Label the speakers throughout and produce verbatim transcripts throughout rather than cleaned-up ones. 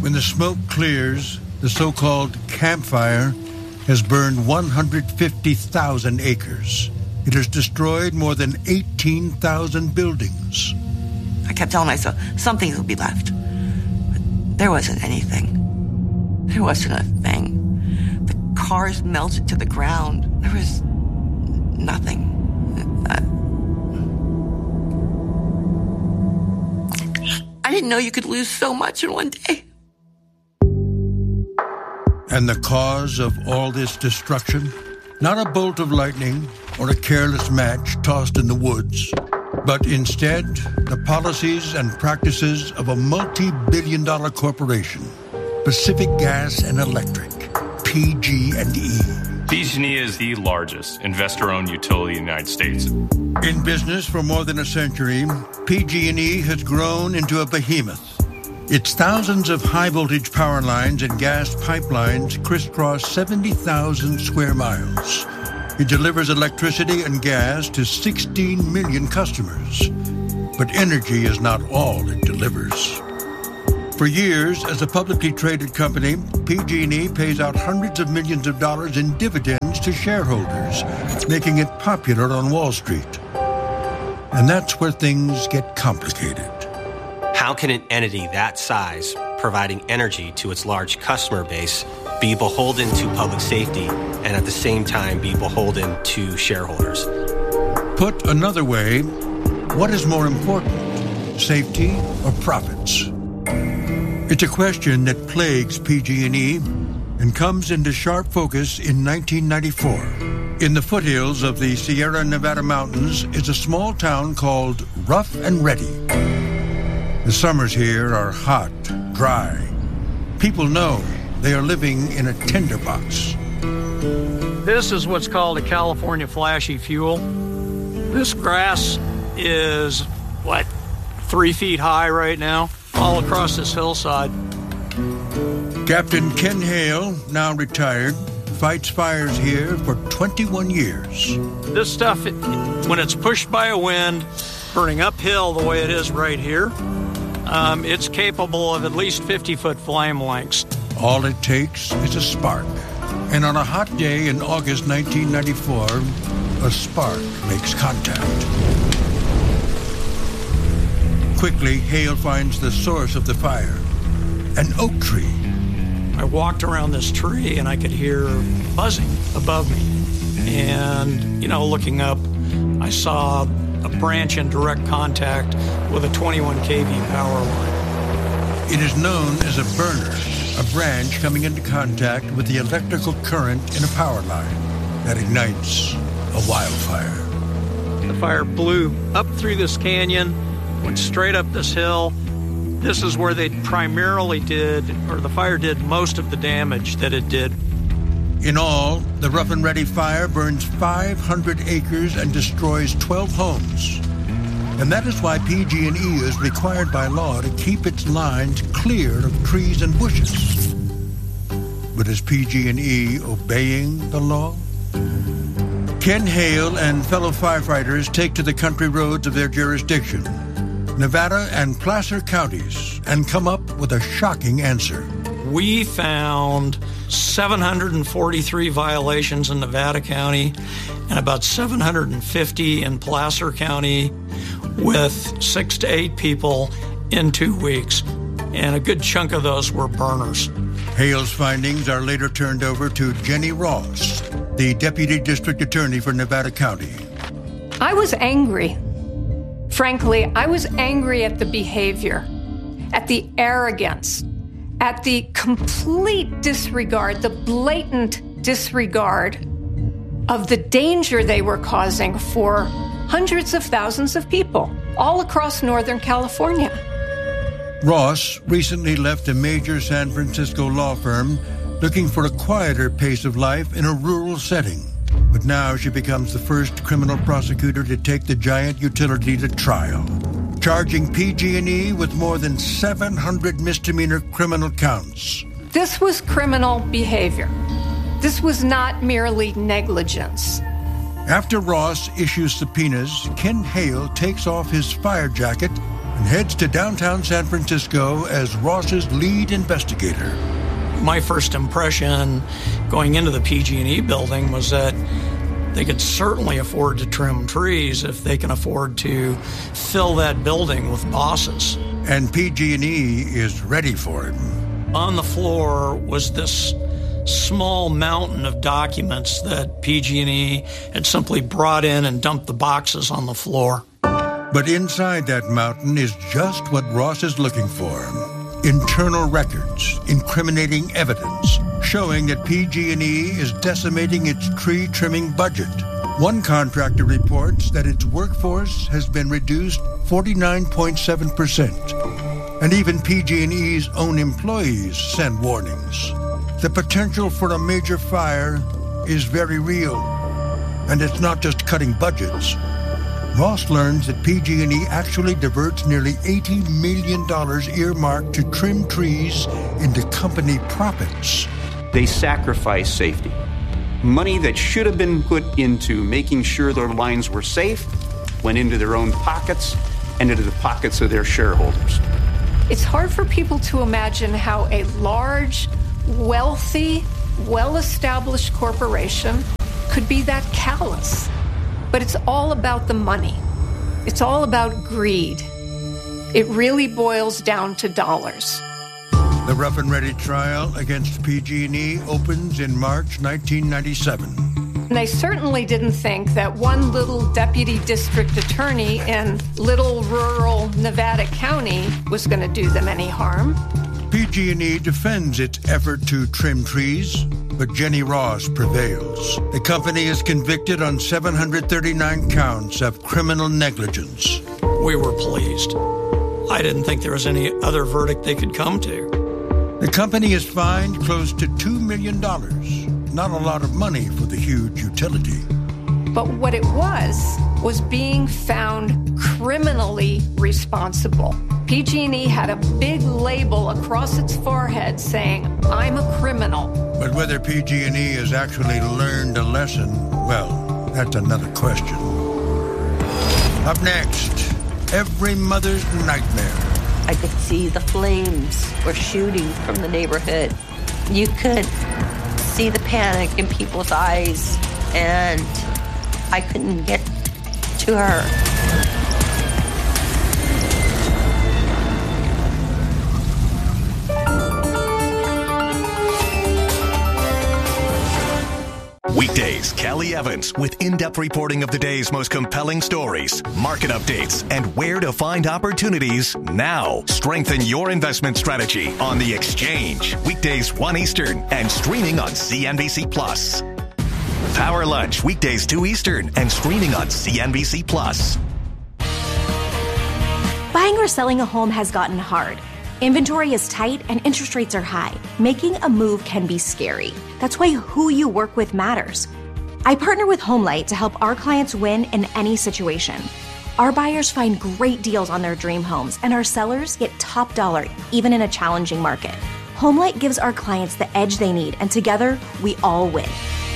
Speaker 1: When the smoke clears, the so-called campfire has burned one hundred fifty thousand acres. It has destroyed more than eighteen thousand buildings.
Speaker 2: I kept telling myself, some things will be left. But there wasn't anything. There wasn't a thing. The cars melted to the ground. There was nothing. I, I didn't know you could lose so much in one day.
Speaker 1: And the cause of all this destruction? Not a bolt of lightning or a careless match tossed in the woods, but instead the policies and practices of a multi-billion dollar corporation, Pacific Gas and Electric, P G and E.
Speaker 3: P G and E is the largest investor-owned utility in the United States.
Speaker 1: In business for more than a century, P G and E has grown into a behemoth. Its thousands of high-voltage power lines and gas pipelines crisscross seventy thousand square miles. It delivers electricity and gas to sixteen million customers. But energy is not all it delivers. For years, as a publicly traded company, P G and E pays out hundreds of millions of dollars in dividends to shareholders, making it popular on Wall Street. And that's where things get complicated.
Speaker 4: How can an entity that size, providing energy to its large customer base, be beholden to public safety and at the same time be beholden to shareholders?
Speaker 1: Put another way, what is more important, safety or profits? It's a question that plagues P G and E and comes into sharp focus in nineteen ninety-four. In the foothills of the Sierra Nevada mountains is a small town called Rough and Ready. The summers here are hot, dry. People know they are living in a tinderbox.
Speaker 5: This is what's called a California flashy fuel. This grass is, what, three feet high right now, all across this hillside.
Speaker 1: Captain Ken Hale, now retired, fights fires here for twenty-one years.
Speaker 5: This stuff, it, when it's pushed by a wind, burning uphill the way it is right here, Um, it's capable of at least fifty-foot flame lengths.
Speaker 1: All it takes is a spark. And on a hot day in August nineteen ninety-four, a spark makes contact. Quickly, Hale finds the source of the fire, an oak tree.
Speaker 5: I walked around this tree and I could hear buzzing above me. And, you know, looking up, I saw a branch in direct contact with a twenty-one k V power line.
Speaker 1: It is known as a burner, a branch coming into contact with the electrical current in a power line that ignites a wildfire.
Speaker 5: The fire blew up through this canyon, went straight up this hill. This is where they primarily did, or the fire did most of the damage that it did.
Speaker 1: In all, the Rough and Ready fire burns five hundred acres and destroys twelve homes. And that is why P G and E is required by law to keep its lines clear of trees and bushes. But is P G and E obeying the law? Ken Hale and fellow firefighters take to the country roads of their jurisdiction, Nevada and Placer counties, and come up with a shocking answer.
Speaker 5: We found seven hundred forty-three violations in Nevada County and about seven hundred fifty in Placer County, with six to eight people in two weeks. And a good chunk of those were burners.
Speaker 1: Hale's findings are later turned over to Jenny Ross, the Deputy District Attorney for Nevada County.
Speaker 6: I was angry. Frankly, I was angry at the behavior, at the arrogance, at the complete disregard, the blatant disregard of the danger they were causing for hundreds of thousands of people all across Northern California.
Speaker 1: Ross recently left a major San Francisco law firm looking for a quieter pace of life in a rural setting. But now she becomes the first criminal prosecutor to take the giant utility to trial, charging P G and E with more than seven hundred misdemeanor criminal counts.
Speaker 6: This was criminal behavior. This was not merely negligence.
Speaker 1: After Ross issues subpoenas, Ken Hale takes off his fire jacket and heads to downtown San Francisco as Ross's lead investigator.
Speaker 5: My first impression going into the P G and E building was that they could certainly afford to trim trees if they can afford to fill that building with bosses.
Speaker 1: And P G and E is ready for him.
Speaker 5: On the floor was this small mountain of documents that P G and E had simply brought in and dumped the boxes on the floor.
Speaker 1: But inside that mountain is just what Ross is looking for. Internal records, incriminating evidence, showing that P G and E is decimating its tree trimming budget. One contractor reports that its workforce has been reduced forty-nine point seven percent. And even P G and E's own employees send warnings. The potential for a major fire is very real. And it's not just cutting budgets. Ross learns that P G and E actually diverts nearly eighty million dollars earmarked to trim trees into company profits.
Speaker 7: They sacrifice safety. Money that should have been put into making sure their lines were safe went into their own pockets and into the pockets of their shareholders.
Speaker 6: It's hard for people to imagine how a large, wealthy, well-established corporation could be that callous. But it's all about the money. It's all about greed. It really boils down to dollars.
Speaker 1: The rough and ready trial against P G and E opens in March nineteen ninety-seven.
Speaker 6: And they certainly didn't think that one little deputy district attorney in little rural Nevada County was going to do them any harm.
Speaker 1: P G and E defends its effort to trim trees, but Jenny Ross prevails. The company is convicted on seven hundred thirty-nine counts of criminal negligence.
Speaker 5: We were pleased. I didn't think there was any other verdict they could come to.
Speaker 1: The company is fined close to two million dollars. Not a lot of money for the huge utility.
Speaker 6: But what it was, was being found criminally responsible. P G and E had a big label across its forehead saying, I'm a criminal.
Speaker 1: But whether P G and E has actually learned a lesson, well, that's another question. Up next, every mother's nightmare.
Speaker 8: I could see the flames were shooting from the neighborhood. You could see the panic in people's eyes, and I couldn't get to her.
Speaker 9: Weekdays, Kelly Evans with in-depth reporting of the day's most compelling stories, market updates, and where to find opportunities now. Strengthen your investment strategy on The Exchange. Weekdays one Eastern and streaming on C N B C Plus. Power Lunch, weekdays two Eastern and streaming on C N B C Plus.
Speaker 10: Buying or selling a home has gotten hard. Inventory is tight and interest rates are high. Making a move can be scary. That's why who you work with matters. I partner with HomeLight to help our clients win in any situation. Our buyers find great deals on their dream homes, and our sellers get top dollar even in a challenging market. HomeLight gives our clients the edge they need, and together, we all win.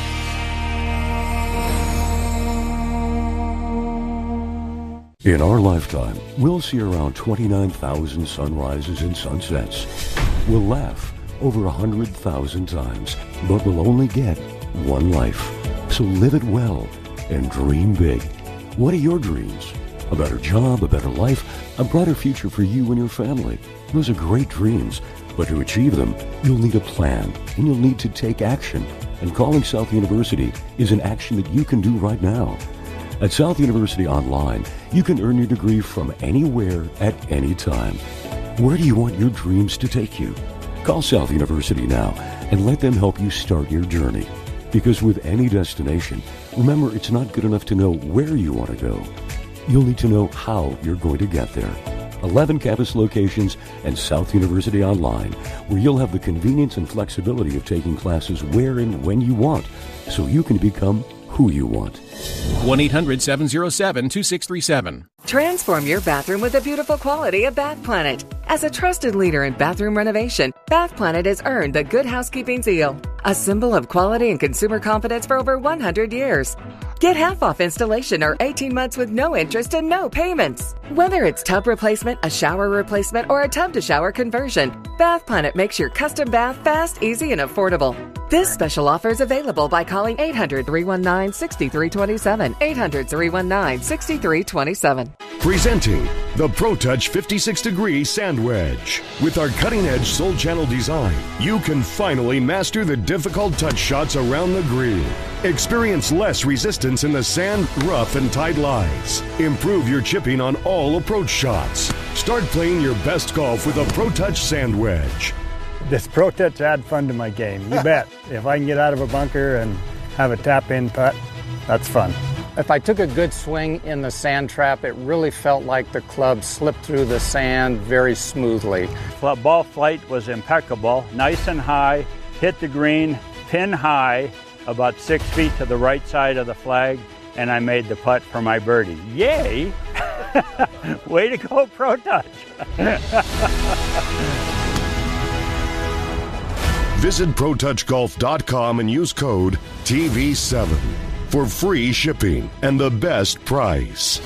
Speaker 11: In our lifetime, we'll see around twenty-nine thousand sunrises and sunsets. We'll laugh over one hundred thousand times, but we'll only get one life. So live it well and dream big. What are your dreams? A better job, a better life, a brighter future for you and your family. Those are great dreams, but to achieve them, you'll need a plan, and you'll need to take action. And calling South University is an action that you can do right now. At South University Online, you can earn your degree from anywhere at any time. Where do you want your dreams to take you? Call South University now and let them help you start your journey. Because with any destination, remember, it's not good enough to know where you want to go. You'll need to know how you're going to get there. eleven campus locations and South University Online, where you'll have the convenience and flexibility of taking classes where and when you want, so you can become who you want.
Speaker 12: one eight hundred seven oh seven two six three seven.
Speaker 13: Transform your bathroom with the beautiful quality of Bath Planet. As a trusted leader in bathroom renovation, Bath Planet has earned the Good Housekeeping seal, a symbol of quality and consumer confidence for over one hundred years. Get half off installation or eighteen months with no interest and no payments. Whether it's tub replacement, a shower replacement, or a tub-to-shower conversion, Bath Planet makes your custom bath fast, easy, and affordable. This special offer is available by calling eight hundred, three one nine, six three two seven, eight hundred, three one nine, six three two seven.
Speaker 14: Presenting the ProTouch fifty-six degree Sand Wedge. With our cutting-edge Soul Channel design, you can finally master the difficult touch shots around the green. Experience less resistance in the sand, rough, and tight lies. Improve your chipping on all approach shots. Start playing your best golf with a ProTouch Sand Wedge.
Speaker 15: This ProTouch add fun to my game, you bet. If I can get out of a bunker and have a tap-in putt, that's fun.
Speaker 16: If I took a good swing in the sand trap, it really felt like the club slipped through the sand very smoothly.
Speaker 15: Ball flight was impeccable, nice and high, hit the green, pin high, about six feet to the right side of the flag, and I made the putt for my birdie. Yay! Way to go, ProTouch!
Speaker 14: Visit Pro Touch Golf dot com and use code T V seven for free shipping and the best price.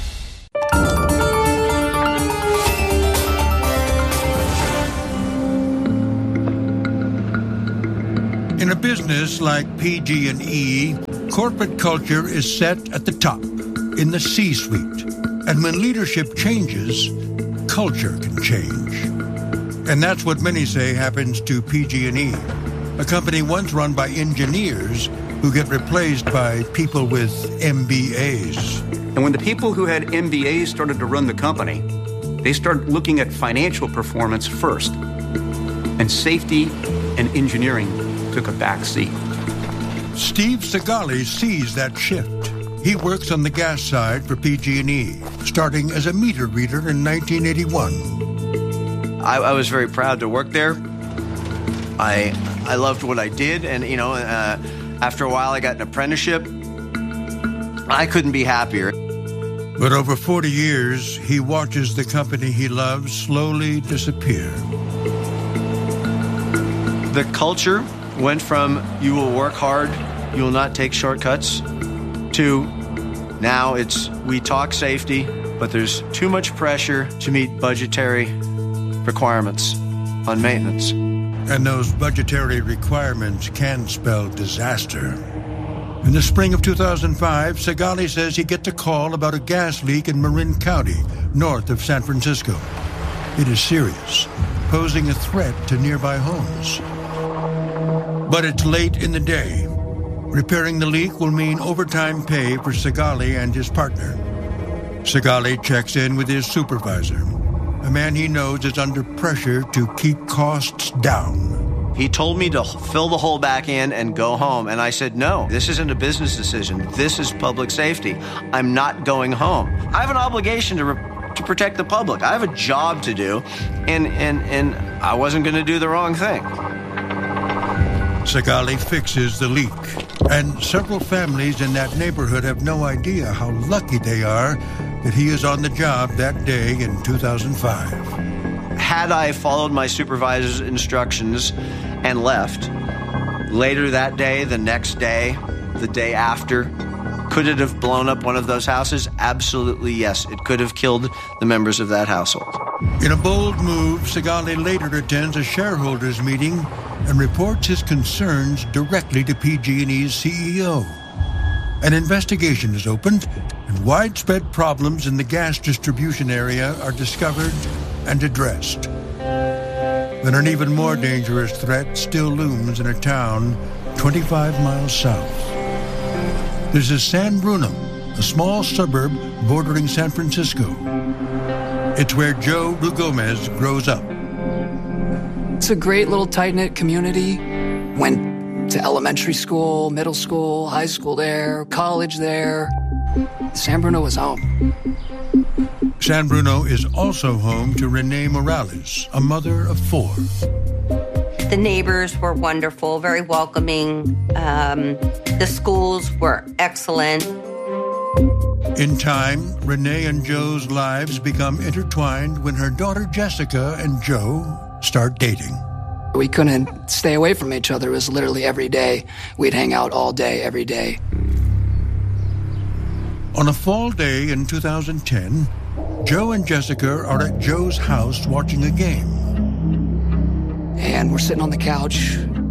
Speaker 1: In a business like P G and E, corporate culture is set at the top, in the C-suite. And when leadership changes, culture can change. And that's what many say happens to P G and E, a company once run by engineers who get replaced by people with M B As.
Speaker 7: And when the people who had M B As started to run the company, they started looking at financial performance first. And safety and engineering took a back seat.
Speaker 1: Steve Segali sees that shift. He works on the gas side for P G and E, starting as a meter reader in nineteen eighty-one.
Speaker 17: I, I was very proud to work there. I I loved what I did, and you know, uh, after a while I got an apprenticeship. I couldn't be happier.
Speaker 1: But over forty years, he watches the company he loves slowly disappear.
Speaker 17: The culture went from you will work hard, you will not take shortcuts, to now it's we talk safety, but there's too much pressure to meet budgetary requirements on maintenance.
Speaker 1: And those budgetary requirements can spell disaster. In the spring of two thousand five, Segali says he gets a call about a gas leak in Marin County, north of San Francisco. It is serious, posing a threat to nearby homes. But it's late in the day. Repairing the leak will mean overtime pay for Segali and his partner. Segali checks in with his supervisor, a man he knows is under pressure to keep costs down.
Speaker 17: He told me to fill the hole back in and go home, and I said, no, this isn't a business decision. This is public safety. I'm not going home. I have an obligation to re- to protect the public. I have a job to do, and, and, and I wasn't going to do the wrong thing.
Speaker 1: Segali fixes the leak, and several families in that neighborhood have no idea how lucky they are that he is on the job that day in two thousand five.
Speaker 17: Had I followed my supervisor's instructions and left, later that day, the next day, the day after, could it have blown up one of those houses? Absolutely yes. It could have killed the members of that household.
Speaker 1: In a bold move, Segali later attends a shareholders meeting and reports his concerns directly to P G and E's C E O. An investigation is opened, and widespread problems in the gas distribution area are discovered and addressed. Then an even more dangerous threat still looms in a town twenty-five miles south. This is San Bruno, a small suburb bordering San Francisco. It's where Joe Rugomez grows up.
Speaker 18: It's a great little tight-knit community. Went to elementary school, middle school, high school there, college there. San Bruno was home.
Speaker 1: San Bruno is also home to Renee Morales, a mother of four.
Speaker 8: The neighbors were wonderful, very welcoming. Um, the schools were excellent.
Speaker 1: In time, Renee and Joe's lives become intertwined when her daughter Jessica and Joe start dating.
Speaker 18: We couldn't stay away from each other. It was literally every day. We'd hang out all day, every day.
Speaker 1: On a fall day in two thousand ten, Joe and Jessica are at Joe's house watching a game.
Speaker 18: And we're sitting on the couch,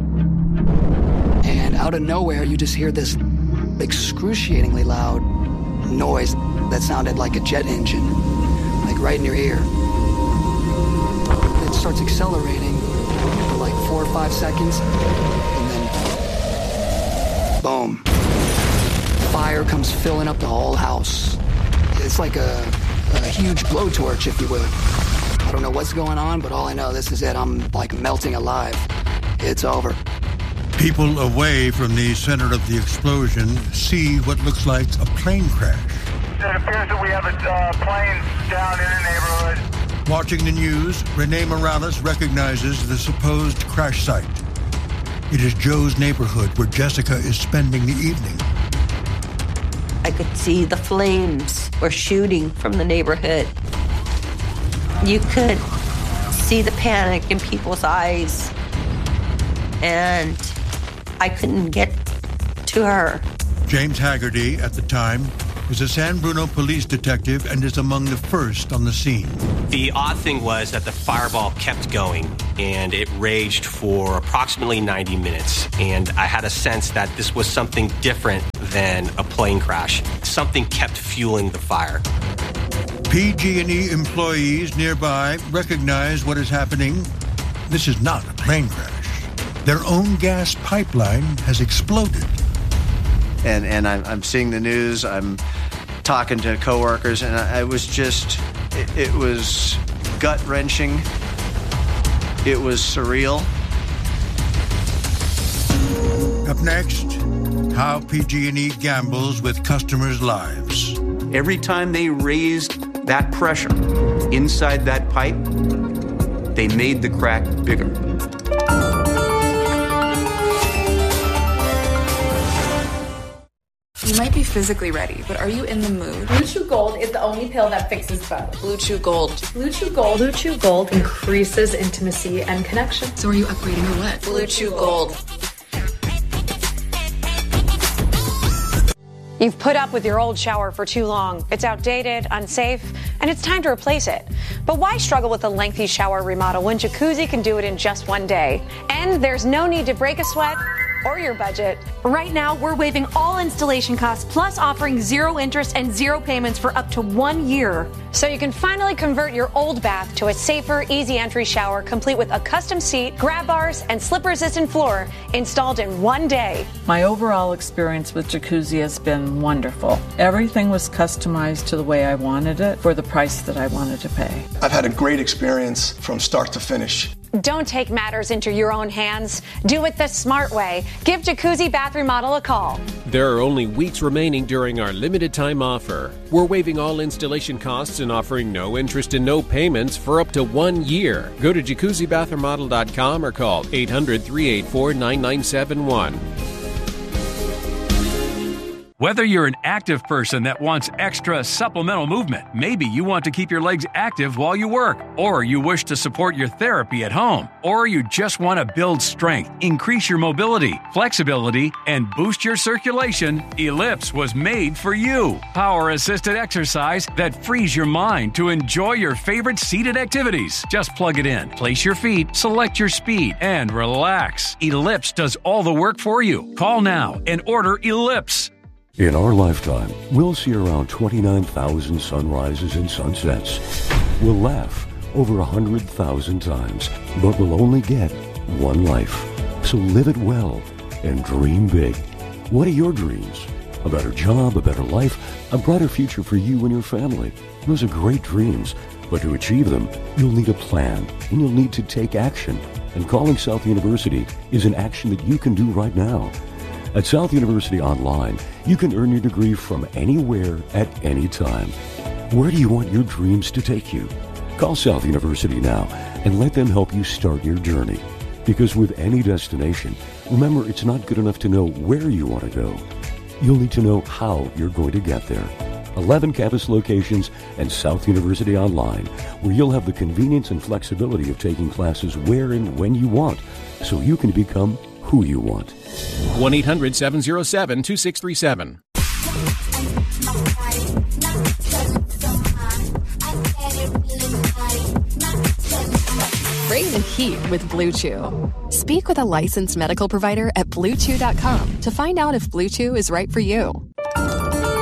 Speaker 18: and out of nowhere, you just hear this excruciatingly loud noise that sounded like a jet engine, like right in your ear. It starts accelerating for like four or five seconds, and then boom. Fire comes filling up the whole house. It's like a, a huge blowtorch, if you will. I don't know what's going on, but all I know, this is it. I'm like melting alive. It's over.
Speaker 1: People away from the center of the explosion see what looks like a plane crash.
Speaker 19: It appears that we have a uh, plane down in the neighborhood.
Speaker 1: Watching the news, Renee Morales recognizes the supposed crash site. It is Joe's neighborhood where Jessica is spending the evening.
Speaker 8: I could see the flames were shooting from the neighborhood. You could see the panic in people's eyes. And I couldn't get to her.
Speaker 1: James Haggerty, at the time, is a San Bruno police detective and is among the first on the scene.
Speaker 4: The odd thing was that the fireball kept going, and it raged for approximately ninety minutes. And I had a sense that this was something different than a plane crash. Something kept fueling the fire.
Speaker 1: P G and E employees nearby recognize what is happening. This is not a plane crash. Their own gas pipeline has exploded.
Speaker 17: And and I'm, I'm seeing the news, I'm talking to coworkers, and I, I was just, it, it was gut-wrenching. It was surreal.
Speaker 1: Up next, how P G and E gambles with customers' lives.
Speaker 7: Every time they raised that pressure inside that pipe, they made the crack bigger.
Speaker 20: You might be physically ready, but are you in the mood?
Speaker 21: Blue Chew Gold is the only pill that fixes both.
Speaker 20: Blue Chew Gold.
Speaker 21: Blue Chew Gold. Blue Chew Gold increases intimacy and connection.
Speaker 20: So are you upgrading or what? Blue Chew Gold.
Speaker 22: You've put up with your old shower for too long. It's outdated, unsafe, and it's time to replace it. But why struggle with a lengthy shower remodel when Jacuzzi can do it in just one day? And there's no need to break a sweat or your budget.
Speaker 10: Right now, we're waiving all installation costs, plus offering zero interest and zero payments for up to one year.
Speaker 22: So you can finally convert your old bath to a safer, easy entry shower, complete with a custom seat, grab bars, and slip-resistant floor installed in one day.
Speaker 23: My overall experience with Jacuzzi has been wonderful. Everything was customized to the way I wanted it for the price that I wanted to pay.
Speaker 24: I've had a great experience from start to finish.
Speaker 22: Don't take matters into your own hands. Do it the smart way. Give Jacuzzi Bath Remodel a call.
Speaker 25: There are only weeks remaining during our limited time offer. We're waiving all installation costs and offering no interest and no payments for up to one year. Go to jacuzzi bath remodel dot com or call eight hundred, three eight four, nine nine seven one.
Speaker 26: Whether you're an active person that wants extra supplemental movement, maybe you want to keep your legs active while you work, or you wish to support your therapy at home, or you just want to build strength, increase your mobility, flexibility, and boost your circulation, Ellipse was made for you. Power-assisted exercise that frees your mind to enjoy your favorite seated activities. Just plug it in, place your feet, select your speed, and relax. Ellipse does all the work for you. Call now and order Ellipse.
Speaker 11: In our lifetime, we'll see around twenty-nine thousand sunrises and sunsets. We'll laugh over one hundred thousand times, but we'll only get one life. So live it well and dream big. What are your dreams? A better job, a better life, a brighter future for you and your family. Those are great dreams, but to achieve them, you'll need a plan, and you'll need to take action. And calling South University is an action that you can do right now. At South University Online, you can earn your degree from anywhere at any time. Where do you want your dreams to take you? Call South University now and let them help you start your journey. Because with any destination, remember, it's not good enough to know where you want to go. You'll need to know how you're going to get there. eleven campus locations and South University Online, where you'll have the convenience and flexibility of taking classes where and when you want, so you can become who you want.
Speaker 12: one eight hundred, seven oh seven, two six three seven.
Speaker 2: bring the heat with Blue Chew. Speak with a licensed medical provider at blue chew dot com to find out if Blue Chew is right for you.